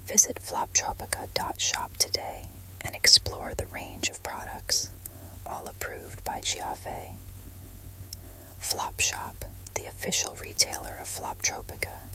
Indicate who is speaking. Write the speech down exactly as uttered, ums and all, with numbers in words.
Speaker 1: Visit floptropica dot shop today and explore the range of products, all approved by Giaffé. Flop Shop, the official retailer of Floptropica,